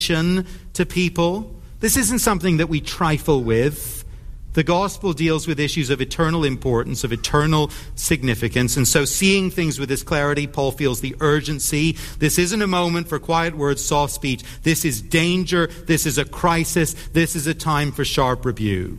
to people. This isn't something that we trifle with. The gospel deals with issues of eternal importance, of eternal significance. And so seeing things with this clarity, Paul feels the urgency. This isn't a moment for quiet words, soft speech. This is danger. This is a crisis. This is a time for sharp rebuke.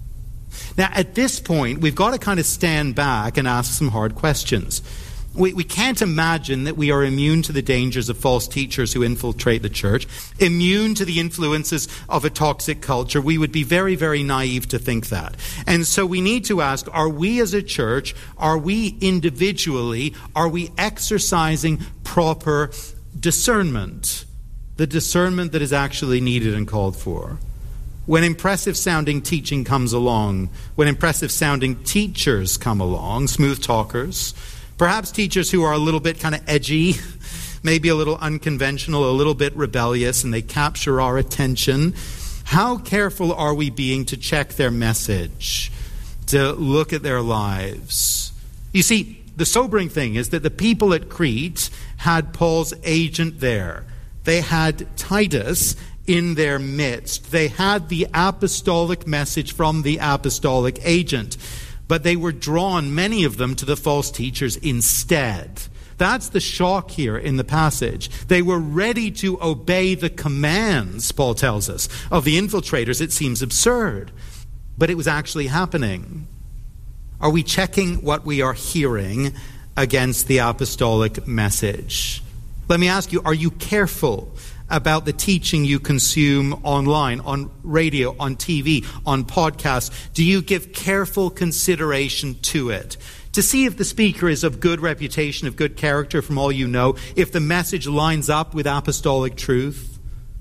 Now, at this point, we've got to kind of stand back and ask some hard questions. We can't imagine that we are immune to the dangers of false teachers who infiltrate the church, immune to the influences of a toxic culture. We would be very, very naive to think that. And so we need to ask, are we as a church, are we individually, are we exercising proper discernment? The discernment that is actually needed and called for. When impressive-sounding teaching comes along, when impressive-sounding teachers come along, smooth talkers, perhaps teachers who are a little bit kind of edgy, maybe a little unconventional, a little bit rebellious, and they capture our attention. How careful are we being to check their message, to look at their lives? You see, the sobering thing is that the people at Crete had Paul's agent there. They had Titus in their midst. They had the apostolic message from the apostolic agent. But they were drawn, many of them, to the false teachers instead. That's the shock here in the passage. They were ready to obey the commands, Paul tells us, of the infiltrators. It seems absurd, but it was actually happening. Are we checking what we are hearing against the apostolic message? Let me ask you, are you careful about the teaching you consume online, on radio, on TV, on podcasts? Do you give careful consideration to it to see if the speaker is of good reputation, of good character from all you know, if the message lines up with apostolic truth?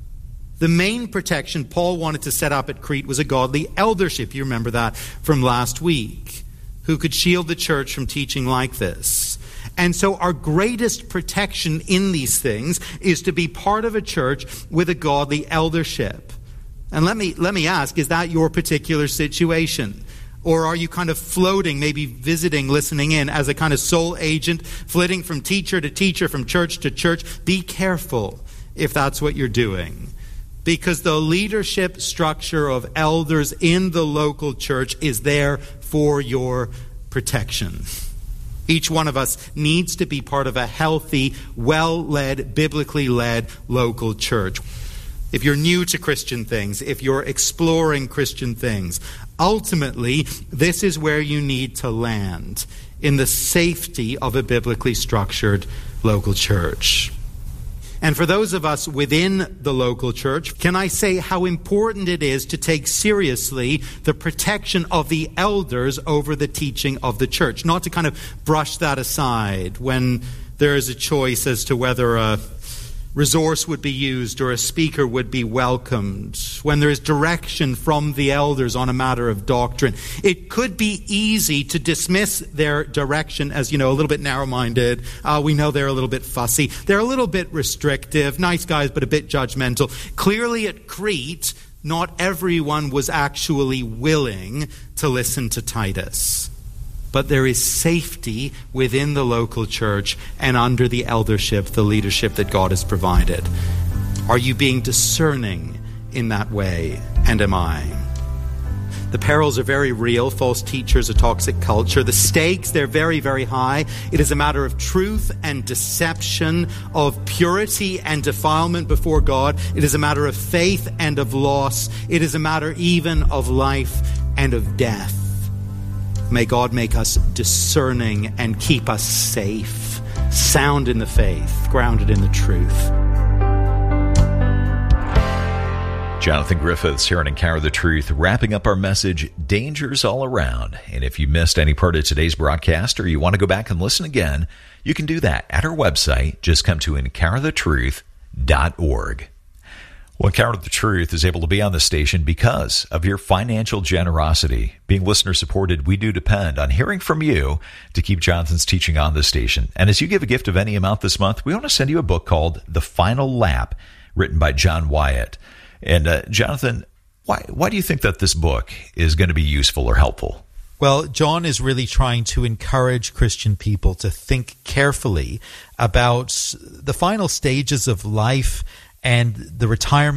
The main protection Paul wanted to set up at Crete was a godly eldership. You remember that from last week, who could shield the church from teaching like this. And so our greatest protection in these things is to be part of a church with a godly eldership. And let me ask, is that your particular situation? Or are you kind of floating, maybe visiting, listening in as a kind of sole agent, flitting from teacher to teacher, from church to church? Be careful if that's what you're doing. Because the leadership structure of elders in the local church is there for your protection. Each one of us needs to be part of a healthy, well-led, biblically led local church. If you're new to Christian things, if you're exploring Christian things, ultimately, this is where you need to land, in the safety of a biblically structured local church. And for those of us within the local church, can I say how important it is to take seriously the protection of the elders over the teaching of the church, not to kind of brush that aside when there is a choice as to whether a resource would be used or a speaker would be welcomed, when there is direction from the elders on a matter of doctrine. It could be easy to dismiss their direction as, a little bit narrow-minded. We know they're a little bit fussy. They're a little bit restrictive, nice guys, but a bit judgmental. Clearly at Crete, not everyone was actually willing to listen to Titus. But there is safety within the local church and under the eldership, the leadership that God has provided. Are you being discerning in that way? And am I? The perils are very real. False teachers, a toxic culture. The stakes, they're very, very high. It is a matter of truth and deception, of purity and defilement before God. It is a matter of faith and of loss. It is a matter even of life and of death. May God make us discerning and keep us safe, sound in the faith, grounded in the truth. Jonathan Griffiths here on Encounter the Truth, wrapping up our message, Dangers All Around. And if you missed any part of today's broadcast or you want to go back and listen again, you can do that at our website. Just come to encounterthetruth.org. Well, Encounter the Truth is able to be on the station because of your financial generosity. Being listener-supported, we do depend on hearing from you to keep Jonathan's teaching on the station. And as you give a gift of any amount this month, we want to send you a book called The Final Lap, written by John Wyatt. And Jonathan, why do you think that this book is going to be useful or helpful? Well, John is really trying to encourage Christian people to think carefully about the final stages of life and the retirement